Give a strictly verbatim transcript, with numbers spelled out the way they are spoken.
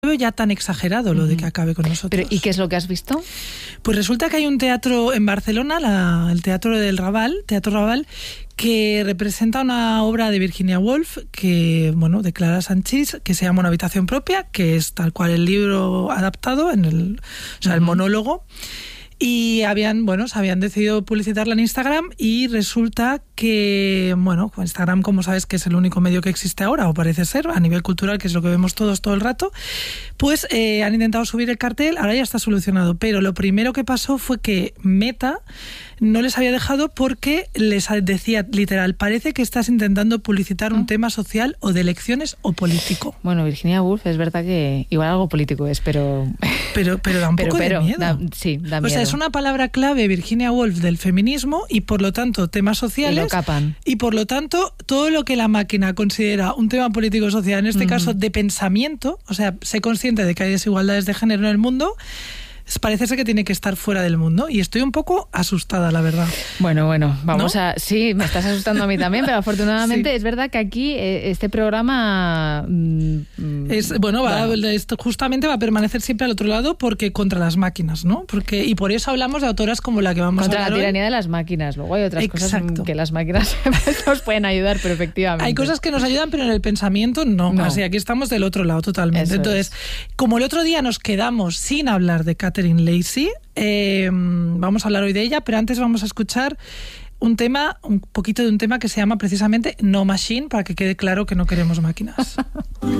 veo ya tan exagerado lo de que acabe con nosotros. Pero, ¿y qué es lo que has visto? Pues resulta que hay un teatro en Barcelona, la, el Teatro del Raval, Teatro Raval, que representa una obra de Virginia Woolf, que, bueno, de Clara Sanchis, que se llama Una habitación propia, que es tal cual el libro adaptado, en el, o sea, uh-huh. el monólogo. Y habían, bueno, se habían decidido publicitarla en Instagram y resulta que, bueno, Instagram, como sabes, que es el único medio que existe ahora, o parece ser, a nivel cultural, que es lo que vemos todos todo el rato, pues eh, han intentado subir el cartel, ahora ya está solucionado, pero lo primero que pasó fue que Meta no les había dejado porque les decía literal, parece que estás intentando publicitar un tema social o de elecciones o político. Bueno, Virginia Woolf es verdad que igual algo político es, pero... Pero, pero da un poco pero, pero, de miedo. Da, sí, da miedo. O sea, es una palabra clave, Virginia Woolf, del feminismo y por lo tanto temas sociales. Y lo capan. Y por lo tanto todo lo que la máquina considera un tema político-social, en este mm. caso de pensamiento, o sea, sé consciente de que hay desigualdades de género en el mundo, parece ser que tiene que estar fuera del mundo y estoy un poco asustada, la verdad. Bueno, bueno, vamos ¿No? a... Sí, me estás asustando a mí también, pero afortunadamente sí. Es verdad que aquí eh, este programa... Mmm, es Bueno, va, bueno. Esto justamente va a permanecer siempre al otro lado porque contra las máquinas, ¿no? Porque Y por eso hablamos de autoras como la que vamos contra a hablar Contra la tiranía hoy. de las máquinas. Luego hay otras Exacto. cosas que las máquinas nos pueden ayudar, pero efectivamente. Hay cosas que nos ayudan, pero en el pensamiento no. no. Así aquí estamos del otro lado totalmente. Eso Entonces, es. Como el otro día nos quedamos sin hablar de Katherine Lacey, Eh, vamos a hablar hoy de ella, pero antes vamos a escuchar un tema, un poquito de un tema que se llama precisamente No Machine, para que quede claro que no queremos máquinas.